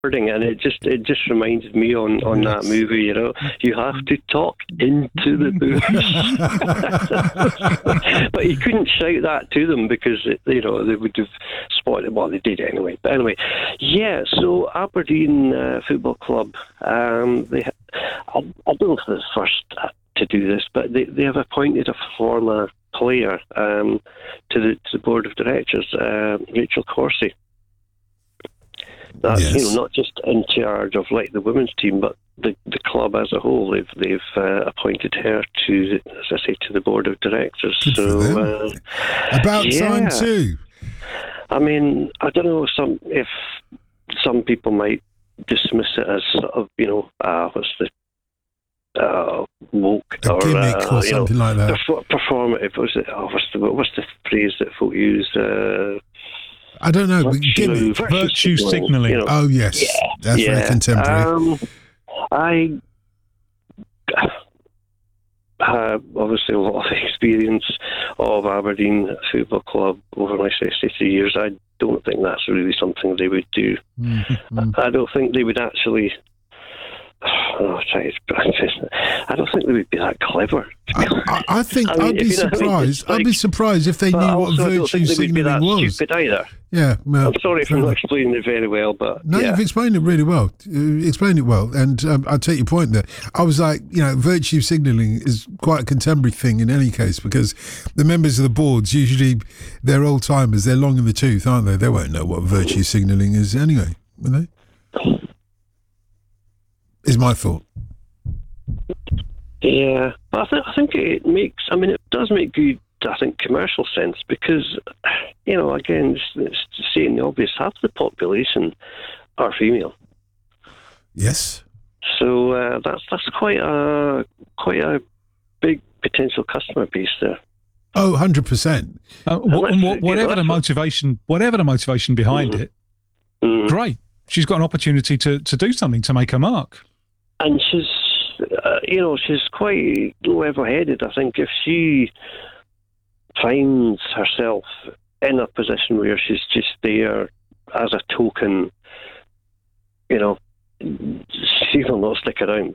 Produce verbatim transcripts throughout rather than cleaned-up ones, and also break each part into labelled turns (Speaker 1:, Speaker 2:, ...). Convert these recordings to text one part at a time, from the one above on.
Speaker 1: and it just it just reminded me on, on that movie, you know, you have to talk into the bush. But he couldn't shout that to them because, it, you know, they would have spotted what they did anyway. But anyway, yeah, so Aberdeen uh, Football Club, um, they ha- I, I don't know if they're the first to do this, but they, they have appointed a former player um, to, the, to the board of directors, uh, Rachel Corsie. That's, yes. you know, not just in charge of like the women's team, but the the club as a whole. They've they've uh, appointed her to, as I say, to the board of directors.
Speaker 2: Good
Speaker 1: so
Speaker 2: for them.
Speaker 1: Uh,
Speaker 2: about
Speaker 1: yeah.
Speaker 2: time too.
Speaker 1: I mean, I don't know some if some people might dismiss it as sort of, you know, uh, what's the uh, woke
Speaker 2: a
Speaker 1: or,
Speaker 2: gimmick
Speaker 1: uh,
Speaker 2: or something
Speaker 1: know,
Speaker 2: like that.
Speaker 1: Perf- performative. Was it? Oh, what's the what's the phrase that folk use? Uh,
Speaker 2: I don't know.
Speaker 1: Virtue,
Speaker 2: gimmick.
Speaker 1: virtue,
Speaker 3: virtue
Speaker 1: signaling.
Speaker 3: signaling.
Speaker 1: You know.
Speaker 2: Oh yes,
Speaker 1: Yeah,
Speaker 2: that's
Speaker 1: yeah.
Speaker 2: very contemporary.
Speaker 1: Um, I have obviously a lot of experience of Aberdeen Football Club over my sixty-three years. I don't think that's really something they would do.
Speaker 2: Mm-hmm.
Speaker 1: I don't think they would actually. Oh, try to, I don't think they would be that clever.
Speaker 2: I, I, I think
Speaker 1: I mean,
Speaker 2: I'd be
Speaker 1: you know,
Speaker 2: surprised.
Speaker 1: like,
Speaker 2: I'd be surprised if they
Speaker 1: but
Speaker 2: knew what
Speaker 1: also, I don't
Speaker 2: virtue
Speaker 1: think they would be that
Speaker 2: signalling was.
Speaker 1: stupid either.
Speaker 2: Yeah, well,
Speaker 1: I'm sorry if I'm not explaining it very well, but
Speaker 2: no,
Speaker 1: yeah.
Speaker 2: you've explained it really well. You explained it well, and um, I take your point there. I was like, you know, virtue signalling is quite a contemporary thing in any case because the members of the boards usually they're old timers. They're long in the tooth, aren't they? They won't know what virtue signalling is anyway, will they? Is my thought.
Speaker 1: Yeah, but I, th- I think it makes, I mean, it does make good, I think, commercial sense because, you know, again, it's, it's stating the obvious, half the population are female.
Speaker 2: Yes.
Speaker 1: So uh, that's that's quite a, quite a big potential customer base there.
Speaker 2: Oh, one hundred percent.
Speaker 3: Uh, wh- and wh- whatever the motivation, whatever the motivation behind mm. it, mm. great. She's got an opportunity to, to do something, to make her mark.
Speaker 1: And she's, uh, you know, she's quite level-headed. I think if she finds herself in a position where she's just there as a token, you know, she will not stick around.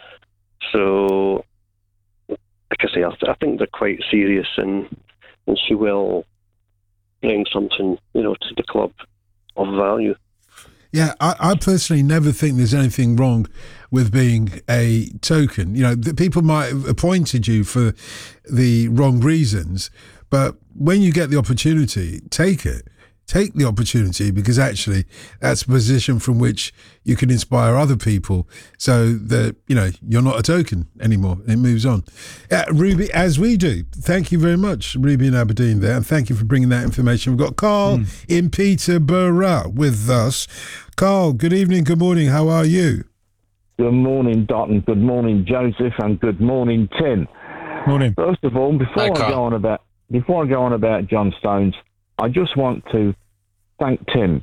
Speaker 1: So, like I say, I, th- I think they're quite serious, and and she will bring something, you know, to the club of value.
Speaker 2: Yeah, I, I personally never think there's anything wrong with being a token. You know, the people might have appointed you for the wrong reasons, but when you get the opportunity, take it. Take the opportunity because actually that's a position from which you can inspire other people so that, you know, you're not a token anymore. It moves on. Uh, Ruby, as we do. Thank you very much, Ruby in Aberdeen there, and thank you for bringing that information. We've got Carl mm. in Peterborough with us. Carl, good evening, good morning. How are you?
Speaker 4: Good morning, Dotton. Good morning, Joseph, and good morning, Tim.
Speaker 3: Morning.
Speaker 4: First of all, before Hi, I Carl. go on about before I go on about John Stones, I just want to thank Tim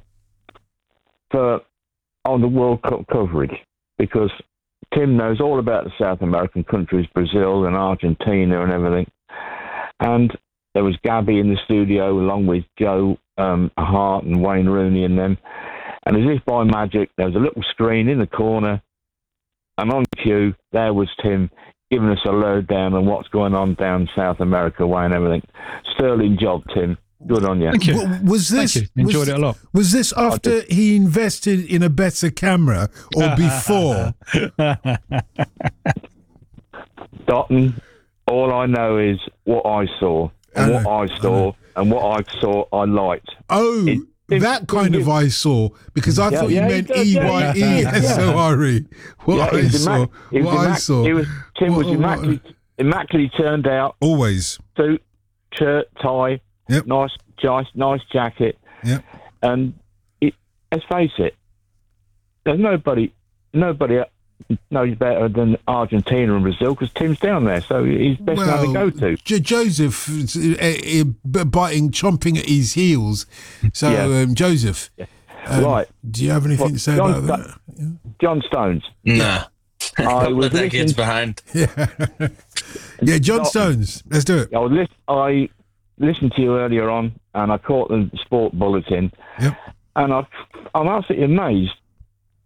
Speaker 4: for on the World Cup coverage because Tim knows all about the South American countries, Brazil and Argentina and everything. And there was Gabby in the studio along with Joe um, Hart and Wayne Rooney and them. And as if by magic, there was a little screen in the corner, and on cue, there was Tim giving us a lowdown on what's going on down South America way and everything. Sterling job, Tim. Good on you.
Speaker 3: Thank you.
Speaker 2: W- was this
Speaker 3: Thank you. Enjoyed
Speaker 2: was,
Speaker 3: it a lot.
Speaker 2: Was this after just, he invested in a better camera or before?
Speaker 4: Dotton, all I know is what I saw, and I what I saw, I and what I saw I liked.
Speaker 2: Oh, it, it, that kind of I saw, because I yeah, thought yeah, you meant E Y E S O R E. What yeah, I saw.
Speaker 4: Immac-
Speaker 2: what I saw.
Speaker 4: It was, Tim what, was immaculately, what, immaculately turned out.
Speaker 2: Always.
Speaker 4: Suit, shirt, tie. Yep. Nice, nice, nice jacket.
Speaker 2: Yep.
Speaker 4: And it, let's face it, there's nobody, nobody knows better than Argentina and Brazil because Tim's down there, so he's best well, man to go to.
Speaker 2: J- Joseph, uh, uh, biting, chomping at his heels. So, yeah. um, Joseph,
Speaker 4: yeah.
Speaker 2: um,
Speaker 4: right?
Speaker 2: Do you have anything
Speaker 4: well,
Speaker 2: to say
Speaker 4: John
Speaker 2: about
Speaker 4: Sto-
Speaker 2: that? Yeah.
Speaker 4: John Stones.
Speaker 5: Nah.
Speaker 4: I was
Speaker 5: that kid's behind.
Speaker 2: Yeah, yeah. John Not, Stones. Let's do it.
Speaker 4: I was list- I. listened to you earlier on, and I caught the sport bulletin,
Speaker 2: yep.
Speaker 4: and I've, I'm absolutely amazed